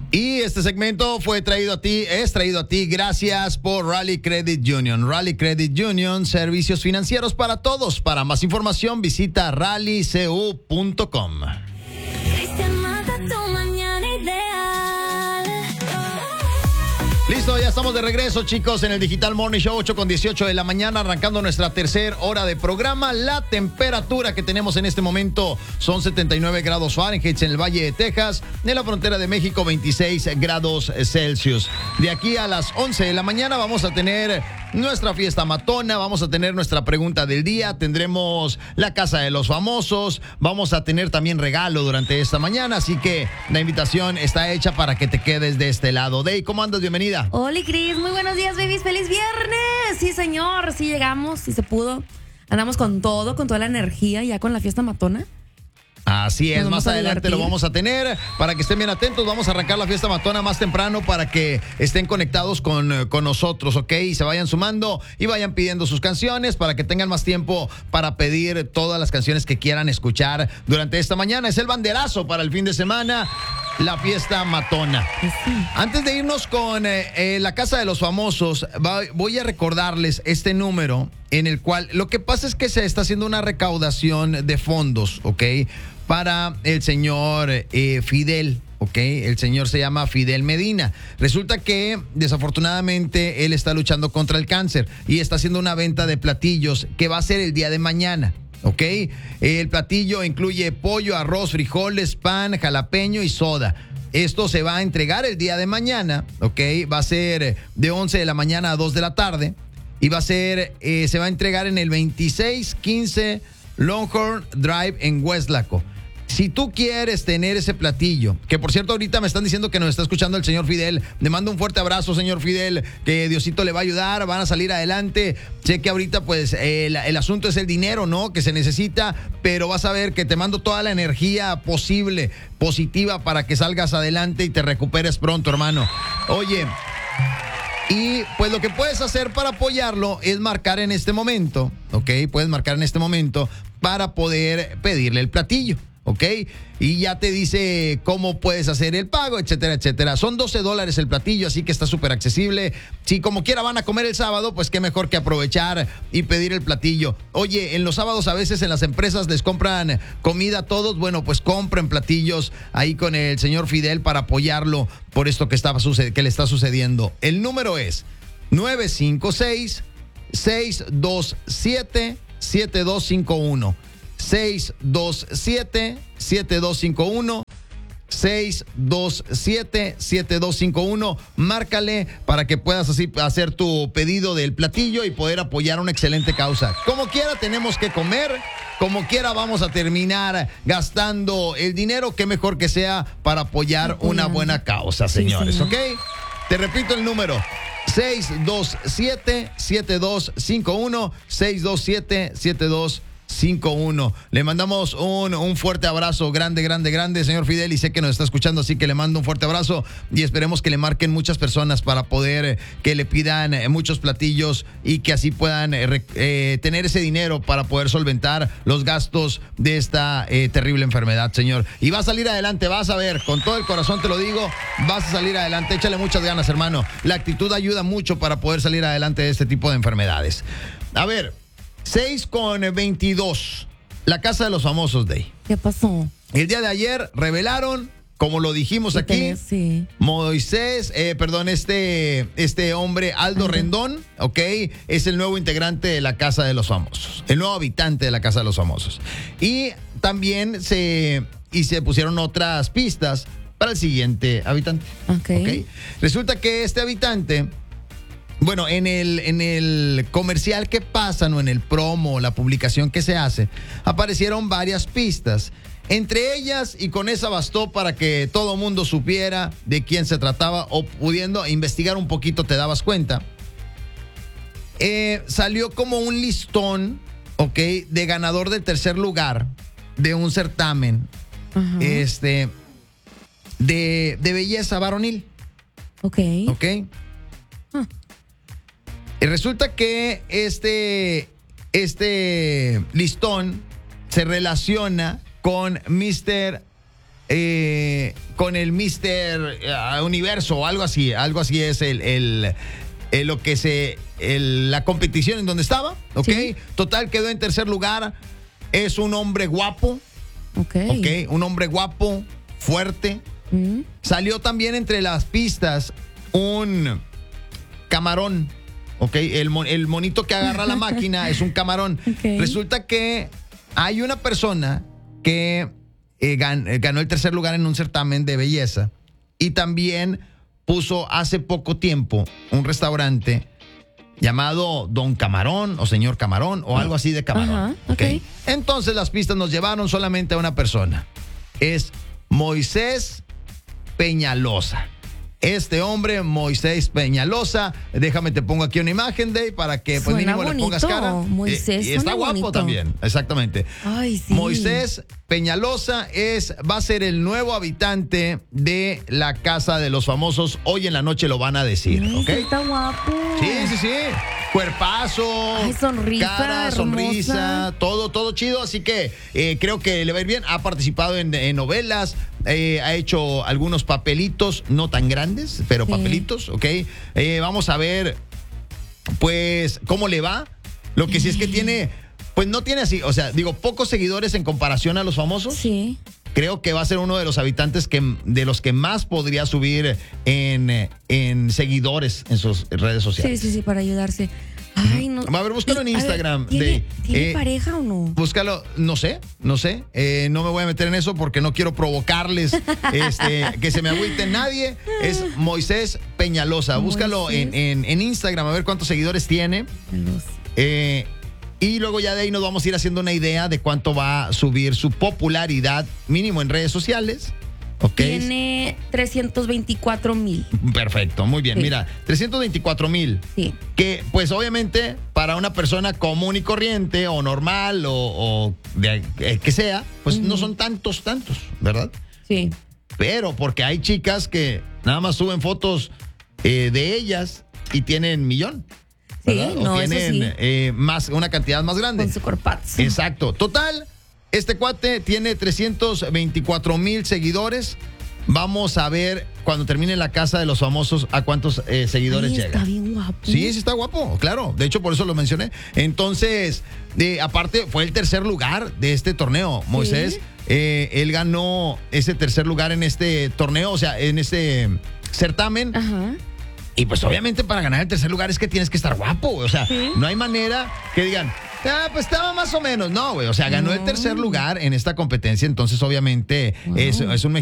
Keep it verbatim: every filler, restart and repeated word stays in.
Y este segmento fue traído a ti, es traído a ti gracias por Rally Credit Union. Rally Credit Union, servicios financieros para todos. Para más información visita rally c u punto com. Listo, ya estamos de regreso, chicos, en el Digital Morning Show, ocho con dieciocho de la mañana, arrancando nuestra tercera hora de programa. La temperatura que tenemos en este momento son setenta y nueve grados Fahrenheit en el Valle de Texas, en la frontera de México veintiséis grados Celsius. De aquí a las once de la mañana vamos a tener nuestra fiesta matona, vamos a tener nuestra pregunta del día, tendremos la casa de los famosos, vamos a tener también regalo durante esta mañana, así que la invitación está hecha para que te quedes de este lado. Dey, ¿cómo andas? Bienvenida. Hola, Cris, muy buenos días, babies, feliz viernes. Sí, señor, sí llegamos, sí se pudo. Andamos con todo, con toda la energía, ya con la fiesta matona. Así es, más adelante divertir. lo vamos a tener para que estén bien atentos. Vamos a arrancar la fiesta matona más temprano para que estén conectados con, con nosotros, ¿ok? Y se vayan sumando y vayan pidiendo sus canciones para que tengan más tiempo para pedir todas las canciones que quieran escuchar durante esta mañana. Es el banderazo para el fin de semana, la fiesta matona. Sí. Antes de irnos con eh, eh, la casa de los famosos, va, voy a recordarles este número en el cual lo que pasa es que se está haciendo una recaudación de fondos, ¿ok? Para el señor eh, Fidel, ¿ok? El señor se llama Fidel Medina. Resulta que desafortunadamente él está luchando contra el cáncer y está haciendo una venta de platillos que va a ser el día de mañana. ¿Ok? El platillo incluye pollo, arroz, frijoles, pan, jalapeño y soda. Esto se va a entregar el día de mañana, ¿ok? Va a ser de once de la mañana a dos de la tarde y va a ser, eh, se va a entregar en el veintiséis quince Longhorn Drive en Westlaco. Si tú quieres tener ese platillo, que por cierto ahorita me están diciendo que nos está escuchando el señor Fidel, le mando un fuerte abrazo, señor Fidel, que Diosito le va a ayudar, van a salir adelante. Sé que ahorita pues el, el asunto es el dinero, ¿no? Que se necesita, pero vas a ver que te mando toda la energía posible, positiva, para que salgas adelante y te recuperes pronto, hermano. Oye, y pues lo que puedes hacer para apoyarlo es marcar en este momento, ¿ok? Puedes marcar en este momento para poder pedirle el platillo. ¿Ok? Y ya te dice cómo puedes hacer el pago, etcétera, etcétera. Son doce dólares el platillo, así que está súper accesible. Si como quiera van a comer el sábado, pues qué mejor que aprovechar y pedir el platillo. Oye, en los sábados a veces en las empresas les compran comida a todos. Bueno, pues compren platillos ahí con el señor Fidel para apoyarlo por esto que, estaba suced- que le está sucediendo. El número es nueve cinco seis, seis dos siete, siete dos cinco uno. seis dos siete, siete dos cinco uno, seis dos siete, siete dos cinco uno. Márcale para que puedas así hacer tu pedido del platillo y poder apoyar una excelente causa. Como quiera tenemos que comer, como quiera vamos a terminar gastando el dinero, qué mejor que sea para apoyar una buena causa, señores, sí, ¿ok? Te repito el número. seis dos siete, siete dos cinco uno, seis dos siete, siete dos cinco uno. Le mandamos un, un fuerte abrazo, grande, grande, grande, señor Fidel, y sé que nos está escuchando, así que le mando un fuerte abrazo y esperemos que le marquen muchas personas para poder eh, que le pidan eh, muchos platillos y que así puedan eh, re, eh, tener ese dinero para poder solventar los gastos de esta eh, terrible enfermedad, señor. Y va a salir adelante, vas a ver, con todo el corazón te lo digo, vas a salir adelante, échale muchas ganas, hermano. La actitud ayuda mucho para poder salir adelante de este tipo de enfermedades. A ver, seis con veintidós. La casa de los famosos, Day. ¿Qué pasó? El día de ayer revelaron, como lo dijimos ¿Qué aquí, tenés? Sí. Moisés, eh, perdón, este, este hombre, Aldo Ajá. Rendón, ok, es el nuevo integrante de la casa de los famosos, el nuevo habitante de la casa de los famosos. Y también se, y se pusieron otras pistas para el siguiente habitante. Ok. Ok. Resulta que este habitante, bueno, en el, en el comercial que pasan o en el promo, la publicación que se hace, aparecieron varias pistas. Entre ellas, y con esa bastó para que todo mundo supiera de quién se trataba o pudiendo investigar un poquito te dabas cuenta. Eh, salió como un listón, ok, de ganador del tercer lugar de un certamen Ajá. este, de, de belleza varonil. Ok. Ok. Ah. Y resulta que este, este listón se relaciona con mister Eh, con el mister uh, Universo o algo así. Algo así es el, el, el lo que se el, la competición en donde estaba, ¿ok? Sí. Total, quedó en tercer lugar. Es un hombre guapo. Ok. Ok, un hombre guapo, fuerte. Mm. Salió también entre las pistas un camarón. Ok, el, el monito que agarra la máquina es un camarón. Okay. Resulta que hay una persona que eh, gan, eh, ganó el tercer lugar en un certamen de belleza y también puso hace poco tiempo un restaurante llamado Don Camarón o Señor Camarón o algo así de camarón. Ajá, okay. Okay. Entonces las pistas nos llevaron solamente a una persona. Es Moisés Peñalosa. Este hombre, Moisés Peñalosa, déjame te pongo aquí una imagen de para que pues mínimo bonito. Le pongas cara. Moisés eh, está guapo bonito. También, exactamente. Ay, sí. Moisés Peñalosa es, va a ser el nuevo habitante de la Casa de los Famosos. Hoy en la noche lo van a decir, Ay, ¿ok? Está guapo. Sí, sí, sí. Cuerpazo, Ay, sonrisa, cara, hermosa. sonrisa, todo, todo chido. Así que eh, creo que le va a ir bien. Ha participado en, en novelas, eh, ha hecho algunos papelitos, no tan grandes, pero sí. papelitos, ¿ok? Eh, vamos a ver, pues, cómo le va. Lo que sí es que tiene, pues no tiene así, o sea, digo, pocos seguidores en comparación a los famosos. Sí. Creo que va a ser uno de los habitantes que de los que más podría subir en, en seguidores en sus redes sociales. Sí, sí, sí, para ayudarse. Ay, no. A ver, búscalo en Instagram. Ver, ¿Tiene, de, ¿tiene eh, pareja o no? Búscalo, no sé, no sé. Eh, no me voy a meter en eso porque no quiero provocarles este, que se me agüite nadie. Es Moisés Peñalosa. Moisés. Búscalo en, en, en Instagram a ver cuántos seguidores tiene. Eh, y luego ya de ahí nos vamos a ir haciendo una idea de cuánto va a subir su popularidad mínimo en redes sociales. Okay. Tiene trescientos veinticuatro mil. Perfecto, muy bien. Sí. Mira, trescientos veinticuatro mil. Sí. Que, pues, obviamente, para una persona común y corriente, o normal, o, o de eh, que sea, pues uh-huh. no son tantos, tantos, ¿verdad? Sí. Pero porque hay chicas que nada más suben fotos eh, de ellas y tienen millón. ¿verdad? Sí, no, o tienen eso sí. eh, más, una cantidad más grande. Con su corpazo. Exacto. Total. Este cuate tiene trescientos veinticuatro mil seguidores. Vamos a ver cuando termine la Casa de los Famosos a cuántos eh, seguidores Ay, llega. Está bien guapo. Sí, sí está guapo, claro. De hecho, por eso lo mencioné. Entonces, de, aparte, fue el tercer lugar de este torneo, Moisés. ¿Sí? Eh, él ganó ese tercer lugar en este torneo, o sea, en este certamen. Ajá. Y pues obviamente para ganar el tercer lugar es que tienes que estar guapo, o sea, ¿sí? No hay manera que digan, ah, pues estaba más o menos. No, güey, o sea, ganó no. el tercer lugar en esta competencia, entonces obviamente wow. es, es un